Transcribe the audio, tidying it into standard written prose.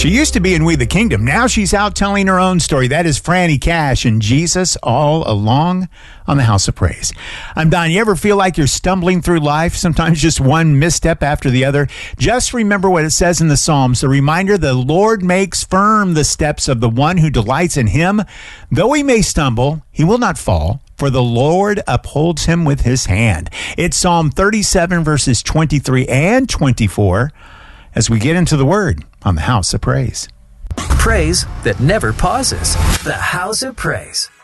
She used to be in We the Kingdom. Now she's out telling her own story. That is Franny Cash and Jesus All Along on the House of Praise. I'm Don. You ever feel like you're stumbling through life? Sometimes just one misstep after the other. Just remember what it says in the Psalms. The reminder, the Lord makes firm the steps of the one who delights in him. Though he may stumble, he will not fall, for the Lord upholds him with his hand. It's Psalm 37, verses 23 and 24, as we get into the Word on the House of Praise. Praise that never pauses. The House of Praise.